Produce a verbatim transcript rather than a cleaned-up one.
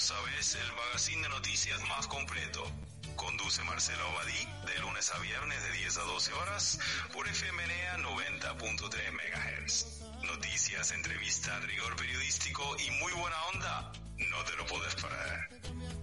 sabés, el magazine de noticias más completo. Conduce Marcelo Abadí de lunes a viernes de diez a doce horas por F M N A noventa punto tres megahertz. Noticias, entrevista, rigor periodístico y muy buena onda. No te lo puedes perder.